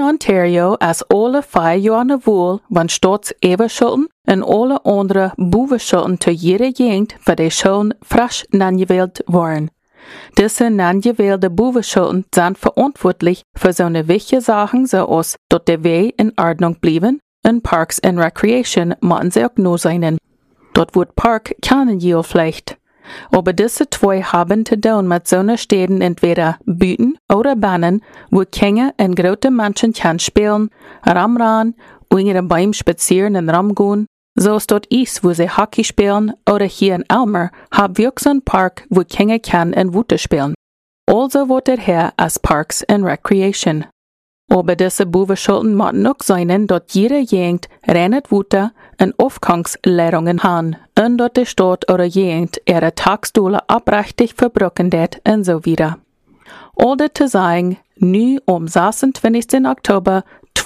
Ontario as alle 5 jaar na woel, want staats evenschulden en alle andere boevenschulden te jede jengt, waar de schulden frisch nangewählt waren. Diese nangewählte boevenschulden zijn verantwoordelijk voor zo'n wichtige zaken zoals dat de wegen in Ordnung blieben en Parks and Recreation moeten ze ook no zijn. Dort wordt Park kennen je vielleicht. Aber diese 2 haben zu tun mit so Städten entweder Büten oder Bahnen, wo Kinder und große Menschen kann spielen, ramran, oder beim Spazieren und Ramgehen. So ist dort ist, wo sie Hockey spielen, oder hier in Elmer haben wir auch so einen Park, wo Kinder kann und Wute spielen. Also wird er her als Parks and Recreation. Aber diese Boevenschulden müssen auch sein, dass jede Gegend rennet Wute und Aufgangslehrungen haben und dass die Stadt oder Gegend ihre Tagsdoele abrechtig verbrucken det und so wieder. All das zu sagen, nu 26. Oktober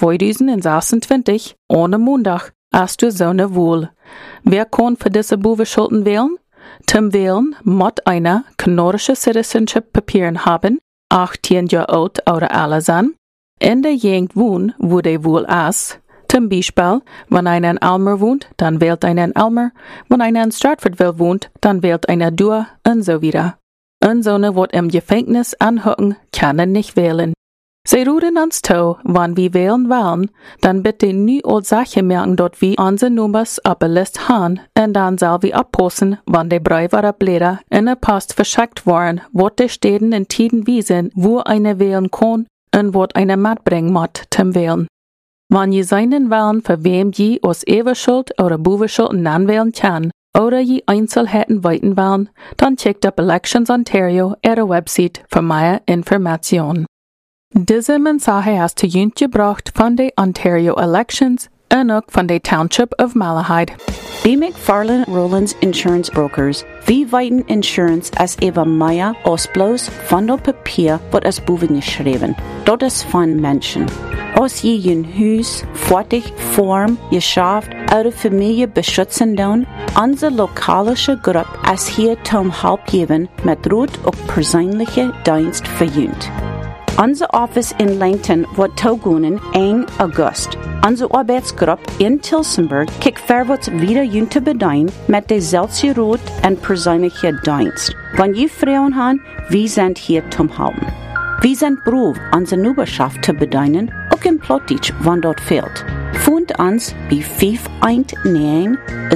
2026, ohne Montag, hast du so ne wohl. Wer kann für diese Boevenschulden wählen? Zum Wählen muss einer kanadische Citizenship-Papieren haben, 18 Jahre alt oder alle sein, in der Gegend wohnen, wo der wohl ist. Zum Beispiel, wenn einer in Elmer wohnt, dann wählt einer in Elmer. Wenn einer in Stratfordville wohnt, dann wählt einer Dua und so wieder. Und so ne wird im Gefängnis anhocken, kann er nicht wählen. Sie rufen uns zu, wenn wir wählen wollen, dann bitte nie als Sache merken, dort wir unsere Nummers auf der Liste haben, und dann soll wir abpassen, wenn die Briefe oder Blätter in der Post verschickt worden, wird die Städten in Tiden wiesen, wo einer wählen kann, und wird einer mitbringen muss zum Wählen. Wenn je seinen Wahlen für wem je aus Ewerschuld oder Boevenschuld anwählen kann, oder je Einzelheiten weiten wollen, dann checkt up Elections Ontario ihre Website für mehr Informationen. Diese Mensaje hast du jüngst gebracht von den Ontario Elections und auch von der Township of Malahide. B. McFarlane Rollins Insurance Brokers. Vi weiten Insurance as Eva Maya Osblos von der Papier wird als Buben geschrieben. Dort ist von Menschen. Aus je ein Haus, fertig, Form, geschafft, eure Familie beschützen down, unsere lokalische Gruppe als hier zum Hauptgeben mit Rot und persönliche Dienst verjünt. Unser Office in Langton wird togunen 1 August. Unsere Arbeitsgruppe in Tilsonburg kijkt verwärts wieder junte bedein mit der Seltsie Rot und persönliche Dienst. Wenn ihr Frauen haben, wir sind hier zum Halten. Wir sind bereit, unsere Nachbarschaft zu bedeinen, auch im Plottitsch, wenn dort fehlt. Fund uns bei 519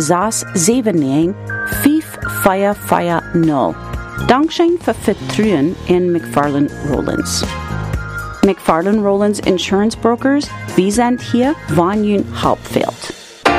679 5450. Dankeschön für Vertrauen in McFarlane Rollins. McFarlane Rollins Insurance Brokers, wir sind hier, wann ihr Hauptfeld.